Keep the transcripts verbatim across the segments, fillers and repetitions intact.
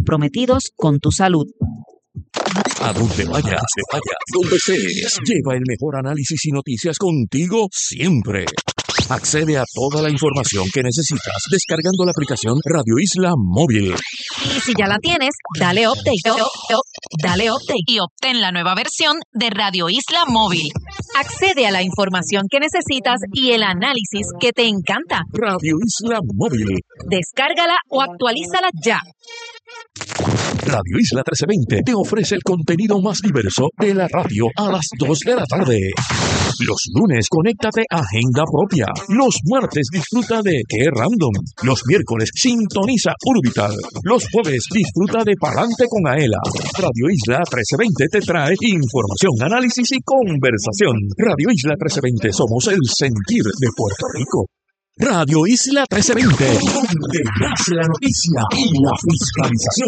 comprometidos con tu salud. A donde vayas, te vayas, donde estés, lleva el mejor análisis y noticias contigo siempre. Accede a toda la información que necesitas descargando la aplicación Radio Isla Móvil. Y si ya la tienes, dale update, o- o- dale update y obtén la nueva versión de Radio Isla Móvil. Accede a la información que necesitas y el análisis que te encanta. Radio Isla Móvil. Descárgala o actualízala ya. Radio Isla trece veinte te ofrece el contenido más diverso de la radio a las dos de la tarde. Los lunes, conéctate a Agenda Propia. Los martes, disfruta de Qué Random. Los miércoles, sintoniza Urbital. Los jueves, disfruta de Palante con Aela. Radio Isla trece veinte te trae información, análisis y conversación. Radio Isla trece veinte, somos el sentir de Puerto Rico. Radio Isla trece veinte, donde nace la noticia y la fiscalización.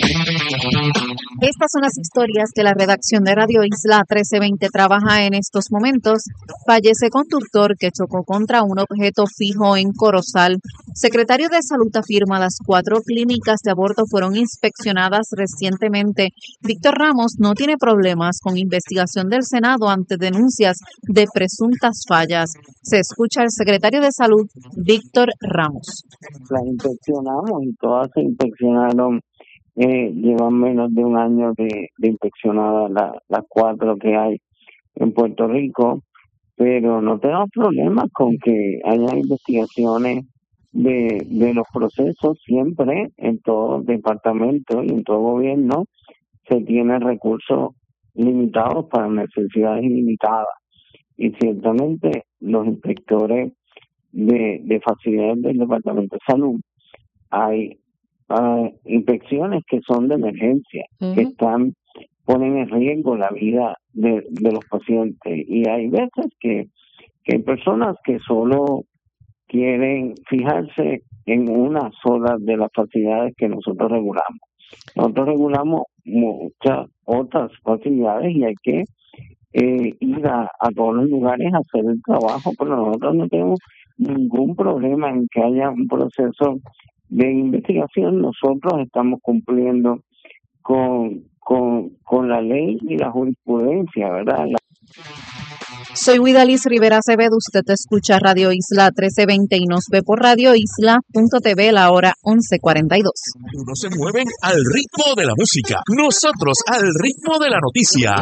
Estas son las historias que la redacción de Radio Isla trece veinte trabaja en estos momentos. Fallece conductor que chocó contra un objeto fijo en Corozal. Secretario de Salud afirma las cuatro clínicas de aborto fueron inspeccionadas recientemente. Víctor Ramos no tiene problemas con investigación del Senado ante denuncias de presuntas fallas. Se escucha al secretario de Salud, Víctor Ramos. Las inspeccionamos y todas se inspeccionaron, eh, llevan menos de un año de, de inspeccionadas la, las cuatro que hay en Puerto Rico, pero no tenemos problemas con que haya investigaciones de, de los procesos. Siempre en todo departamento y en todo gobierno se tienen recursos limitados para necesidades ilimitadas, y ciertamente los inspectores de, de facilidades del Departamento de Salud, hay uh, inspecciones que son de emergencia, uh-huh. que están ponen en riesgo la vida de, de los pacientes, y hay veces que, que hay personas que solo quieren fijarse en una sola de las facilidades que nosotros regulamos. Nosotros regulamos muchas otras facilidades y hay que eh, ir a, a todos los lugares a hacer el trabajo, pero nosotros no tenemos ningún problema en que haya un proceso de investigación. Nosotros estamos cumpliendo con, con, con la ley y la jurisprudencia, ¿verdad? La... Soy Widalis Rivera Acevedo, usted escucha Radio Isla trece veinte y nos ve por radio isla punto t v la hora once cuarenta y dos. Unos se mueven al ritmo de la música, nosotros al ritmo de la noticia.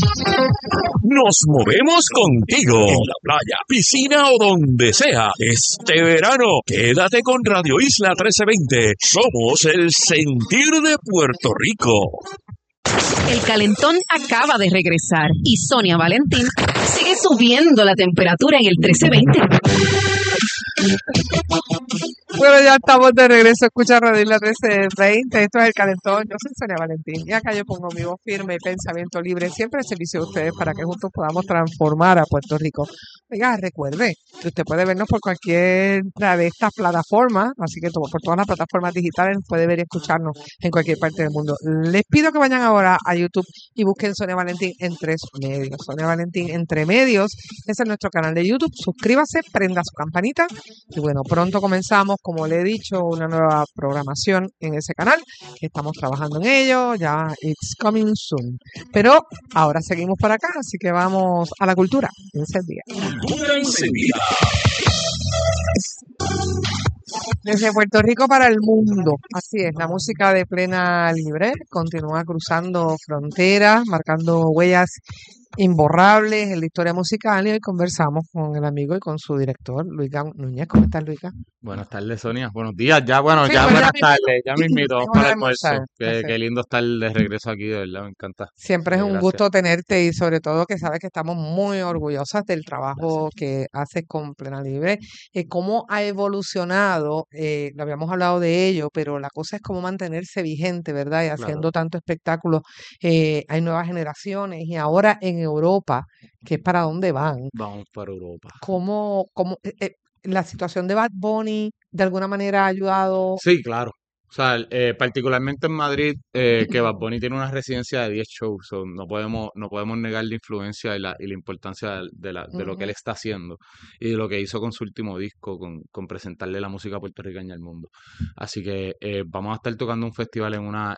Nos movemos contigo, en la playa, piscina o donde sea. Este verano, quédate con Radio Isla trece veinte. Somos el sentir de Puerto Rico. El calentón acaba de regresar y Sonia Valentín sigue subiendo la temperatura en el trece veinte. Bueno, ya estamos de regreso a escuchar Radio Isla trece veinte. Esto es El Calentón. Yo soy Sonia Valentín y acá yo pongo mi voz firme y pensamiento libre siempre al servicio de ustedes para que juntos podamos transformar a Puerto Rico. Oiga, recuerde que usted puede vernos por cualquier de estas plataformas, así que por todas las plataformas digitales puede ver y escucharnos en cualquier parte del mundo. Les pido que vayan ahora a YouTube y busquen Sonia Valentín en tres medios. Sonia Valentín entre medios, ese es nuestro canal de YouTube. Suscríbase, prenda su campanita y bueno, pronto comenzamos, como le he dicho, una nueva programación en ese canal. Estamos trabajando en ello, ya it's coming soon. Pero ahora seguimos por acá, así que vamos a la cultura encendida. Cultura encendida. Desde Puerto Rico para el mundo, así es, la música de Plena Libre continúa cruzando fronteras, marcando huellas imborrables en la historia musical, y hoy conversamos con el amigo y con su director, Luica Núñez. ¿Cómo estás, Luica? Buenas tardes, Sonia. Buenos días. Ya, bueno, Sí, ya pues buenas ya tardes. Ya me invito Vamos para a el almuerzo. almorzar. Qué, Gracias. qué lindo estar de regreso aquí, de verdad, me encanta. Siempre es Eh, un gracias. gusto tenerte y sobre todo que sabes que estamos muy orgullosas del trabajo que haces con Plena Libre, eh, cómo ha evolucionado, eh, lo habíamos hablado de ello, pero la cosa es cómo mantenerse vigente, ¿verdad? Y haciendo Claro. tanto espectáculo. Eh, hay nuevas generaciones y ahora en Europa, que es para dónde van, Vamos para Europa. cómo, cómo eh, eh, la situación de Bad Bunny de alguna manera ha ayudado. Sí, claro. O sea, eh, particularmente en Madrid, eh, que Bad Bunny tiene una residencia de diez shows, so no podemos, no podemos negar la influencia y la, y la importancia de, la, de lo que él Ujú. está haciendo y de lo que hizo con su último disco, con, con presentarle la música puertorriqueña al mundo. Así que eh, vamos a estar tocando un festival en una,